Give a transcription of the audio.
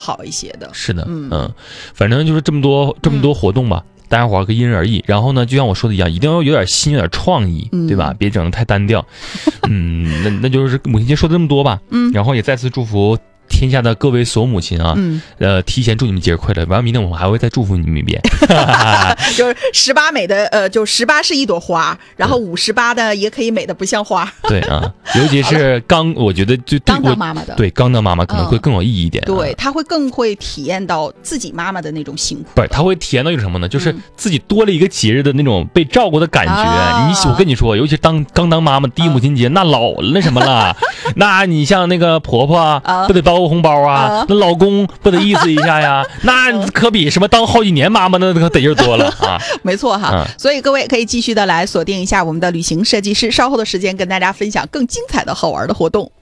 好一些的。 是的，反正就是这么多活动吧。大家伙可以因人而异，然后呢，就像我说的一样，一定要有点新，有点创意，对吧？别整得太单调。那就是母亲节说的这么多吧。然后也再次祝福天下的各位所有母亲啊，提前祝你们节日快乐。完了，明天我们还会再祝福你们一遍。 就是18美的就18是一朵花，然后58的也可以美的不像花。 对啊，尤其是我觉得就刚当妈妈的， 对刚当妈妈可能会更有意义一点。 对，她会更会体验到自己妈妈的那种辛苦。 不是，她会体验到一种什么呢？就是自己多了一个节日的那种被照顾的感觉。我跟你说，尤其刚当妈妈第一母亲节，那老那什么了。那你像那个婆婆不得包个红包啊？那老公不得意思一下呀？那可比什么当好几年妈妈那可得劲多了啊！ 没错哈，所以各位可以继续的来锁定一下我们的旅行设计师，稍后的时间跟大家分享更精彩的好玩的活动。